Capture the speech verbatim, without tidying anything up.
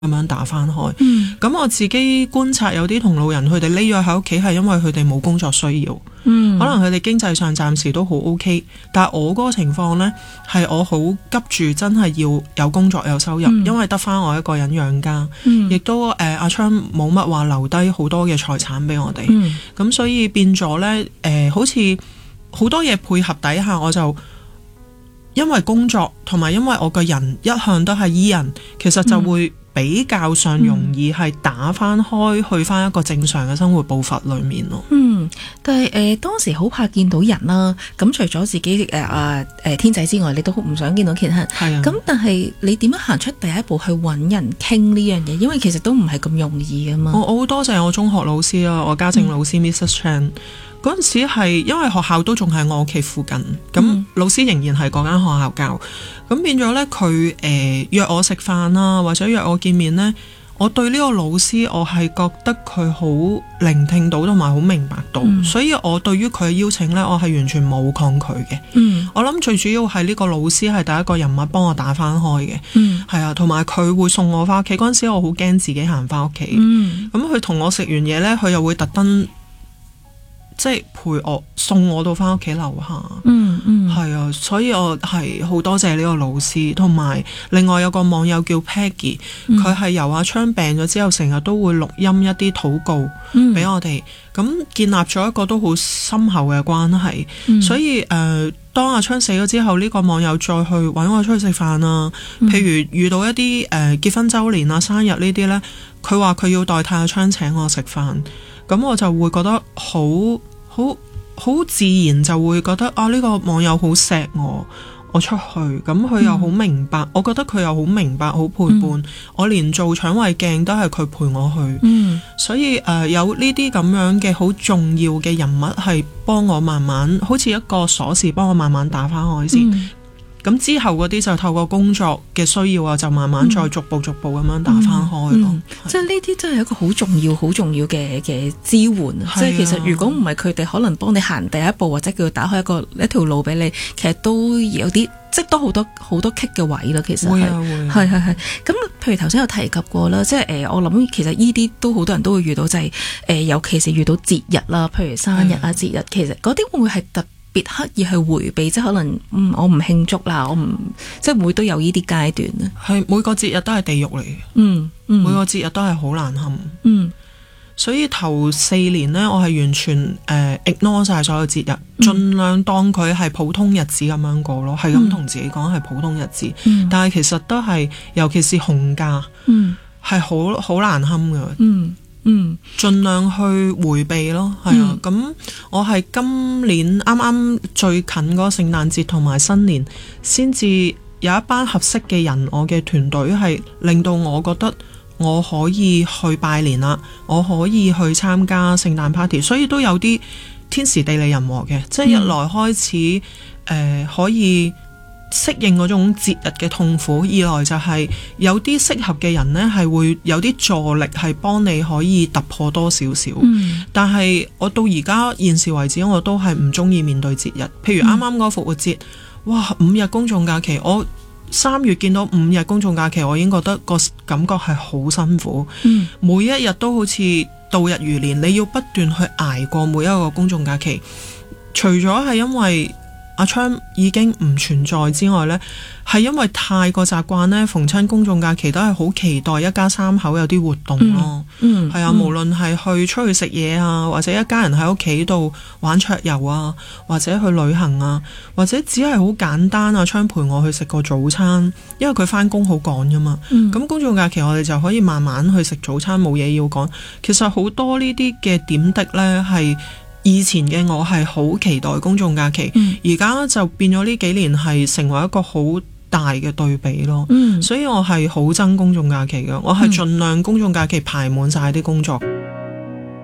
咁樣打翻開。咁、 嗯、 我自己觀察有啲同路人佢哋匿咗喺屋企係因為佢哋冇工作需要， 嗯、 可能佢哋經濟上暫時都好 OK， 但係我嗰個情況呢，係我好急住真係要有工作有收入，嗯、因為得翻我一個人養家，亦、嗯、都誒、呃、阿昌冇乜話留低好多嘅財產俾我哋，咁、嗯、所以變咗呢，誒、呃、好似好多嘢配合底下，我就因為工作同埋因為我個人一向都係 E 人，其實就會比較上容易係打翻開、嗯、去翻一個正常嘅生活步伐裏面咯。 嗯，但係誒、呃、當時好怕見到人啦。咁除咗自己誒啊誒天仔之外，你都唔想見到其他人。係啊。咁但係你點樣行出第一步去揾人傾呢樣嘢？因為其實都唔係咁容易噶嘛。我我好多謝我中學老師啊，我家政老師 Missus Chan。嗰陣時係因為學校都仲喺我屋企附近，咁、嗯、老師仍然係嗰間學校教，咁變咗呢，佢誒、呃、約我食飯啦，或者約我見面呢，我對呢個老師我係覺得佢好聆聽到同埋好明白到，嗯、所以我對於佢嘅邀請呢，我係完全冇抗拒嘅。嗯、我諗最主要係呢個老師係第一個人物幫我打翻開嘅，係、嗯、啊，同埋佢會送我翻屋企。嗰陣時我好驚自己行翻屋企，咁佢同我食完嘢呢，佢又會特登。即係陪我送我到翻屋企樓下，嗯嗯，係啊，所以我係好多謝呢個老師，同埋另外有個網友叫 Peggy，佢係、嗯、由阿昌病咗之後，成日都會錄音一啲禱告俾我哋，咁、嗯、建立咗一個都好深厚嘅關係。嗯、所以誒、呃，當阿昌死咗之後，呢、這個網友再去搵我出去食飯啊，嗯、譬如遇到一啲誒、呃、結婚周年啊、生日呢啲呢，佢話佢要代替阿昌請我食飯，咁我就會覺得好。好好自然就會覺得啊，呢、這個網友好錫我，我出去咁佢又好明白，嗯、我覺得佢又好明白，好陪伴、嗯、我，連做腸胃鏡都係佢陪我去，嗯、所以誒、呃、有呢啲咁樣嘅好重要嘅人物係幫我慢慢好似一個鎖匙幫我慢慢打翻開先。嗯咁之後嗰啲就透過工作嘅需要啊，就慢慢再逐步逐步咁樣打翻開咯。 即係呢啲真係一個好重要、好重要嘅嘅支援。即係其實如果唔係佢哋，可能幫你行第一步，或者叫打開一個一條路俾你，其實都有啲即係都好多好多棘嘅位啦。其實係係係係。咁譬如頭先有提及過啦，即係誒、呃，我諗其實呢啲都好多人都會遇到，就係、是、誒、呃，尤其是遇到節日啦，譬如生日啊、節日，其實嗰啲會唔會係特別刻意去迴避，即係可能嗯，我唔慶祝啦，我唔即係會都有呢啲階段咧。係每個節日都係地獄嚟嘅，嗯，嗯，每個節日都係好難堪，嗯。所以頭四年呢，我係完全誒、呃、ignore 晒所有節日，嗯、盡量當佢係普通日子咁樣過咯，係咁同自己講係普通日子，嗯、但係其實都係，尤其是紅假，嗯，係好好難堪嘅，嗯。嗯，盡量去迴避咯，係啊，咁、嗯、我係今年啱啱最近嗰個聖誕節同埋新年，先至有一班合適嘅人，我嘅團隊係令到我覺得我可以去拜年啦，我可以去參加聖誕 party， 所以都有啲天時地利人和嘅，即係一來開始誒、呃、可以適應嗰種節日嘅痛苦，二來就係有啲適合嘅人呢，係會有啲助力，係幫你可以突破多少少。嗯、但係我到而家現時為止，我都係唔中意面對節日。譬如啱啱嗰個復活節，哇，五日公眾假期，我三月見到五日公眾假期，我已經覺得個感覺係好辛苦。嗯、每一日都好似度日如年，你要不斷去捱過每一個公眾假期。除咗係因為阿昌已經唔存在之外呢，係因為太過習慣呢，逢親公眾假期都係好期待一家三口有啲活動咯。嗯，係、嗯、啊，嗯、無論係去出去食嘢啊，或者一家人喺屋企度玩桌遊啊，或者去旅行啊，或者只係好簡單，阿昌陪我去食個早餐，因為佢返工好趕㗎嘛。咁、嗯、公眾假期我哋就可以慢慢去食早餐，冇嘢要趕。其實好多呢啲嘅點滴呢，係以前嘅我係好期待公眾假期，而家、嗯、就變咗呢幾年係成為一個好大嘅對比咯。嗯、所以我係好憎公眾假期嘅，我係盡量公眾假期排滿晒啲工作。